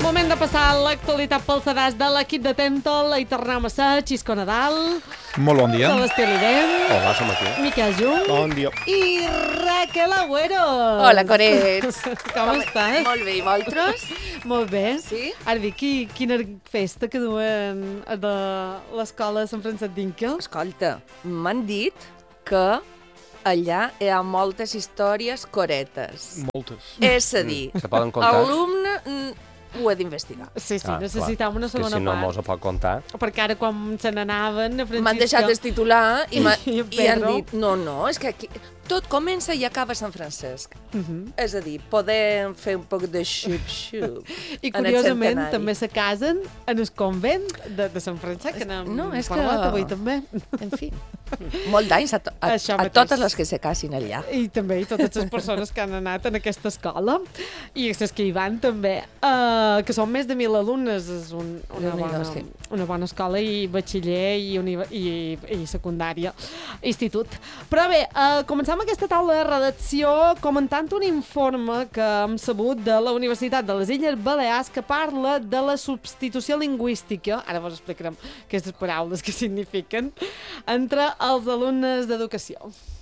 moment de passar l'actualitat pel sedàs de l'equip de Tentol. Hi tornem a ser Xisco Nadal. Molt bon dia. Celestí Lident. Hola, som aquí. Miquel Jung. Bon dia. I Raquel Agüero. Hola, corets. Com estàs? Molt bé, i vosaltres? Molt bé. Sí? Ara dic, quina festa que duen de l'escola Sant Francesc d'Inkel. Escolta, m'han dit que allà hi ha moltes històries coretes. Moltes. És a dir, Se poden contar? alumne ho he d'investigar. Sí, Ah, necessitam una Que segona si no part. mos ho pot contar. Perquè ara quan se n'anaven a Francisco... M'han deixat el titular i I han Pedro. dit, no, és que aquí tot comença i acaba a Sant Francesc. És a dir, podem fer un poc de xup-xup. I en el curiosament centenari. també se casen en el convent de Sant Francesc, que n'hem No, és parlat que- avui també. En fi, molt d'anys a Això mateix. totes les que se casin allà. I també totes les persones que han anat en aquesta escola i les que hi van també, que són més de 1.000 alumnes, és Sí. una bona escola i batxiller i secundària, institut. Però bé, començam aquesta taula de redacció comentant un informe que hem sabut de la Universitat de les Illes Balears que parla de la substitució lingüística, ara vos explicarem aquestes paraules que signifiquen, entre els alumnes d'educació.